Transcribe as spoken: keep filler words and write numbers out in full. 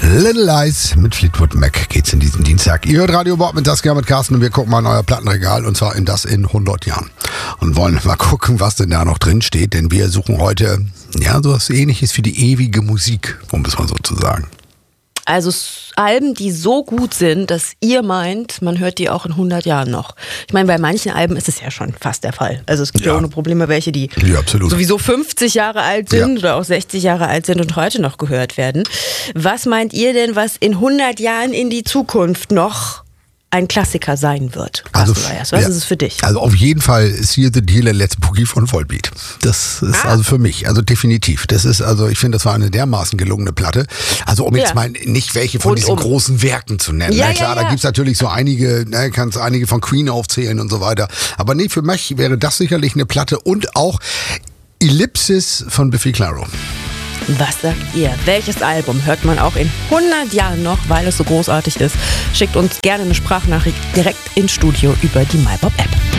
Little Lies mit Fleetwood Mac geht's in diesen Dienstag. Ihr hört Radio Bob mit Saskia mit Carsten und wir gucken mal in euer Plattenregal und zwar in das in hundert Jahren. Und wollen mal gucken, was denn da noch drin steht, denn wir suchen heute, ja, so was Ähnliches wie die ewige Musik, um es mal so zu sagen. Also Alben, die so gut sind, dass ihr meint, man hört die auch in hundert Jahren noch. Ich meine, bei manchen Alben ist es ja schon fast der Fall. Also es gibt ja, ja ohne Probleme welche, die ja, absolut. sowieso fünfzig Jahre alt sind ja. oder auch sechzig Jahre alt sind und heute noch gehört werden. Was meint ihr denn, was in hundert Jahren in die Zukunft noch ein Klassiker sein wird? Also, was ja, ist es für dich? Also auf jeden Fall ist hier The Dealer Let's Boogie von Volbeat. Das ist ah. also für mich, also definitiv. Das ist also, ich finde, das war eine dermaßen gelungene Platte. Also um ja. jetzt mal nicht welche von und diesen um. großen Werken zu nennen. Ja, Na klar, ja, ja. da gibt's natürlich so einige, ne, kannst einige von Queen aufzählen und so weiter. Aber nee, für mich wäre das sicherlich eine Platte und auch Ellipsis von Biffy Clyro. Was sagt ihr? Welches Album hört man auch in hundert Jahren noch, weil es so großartig ist? Schickt uns gerne eine Sprachnachricht direkt ins Studio über die MyBob-App.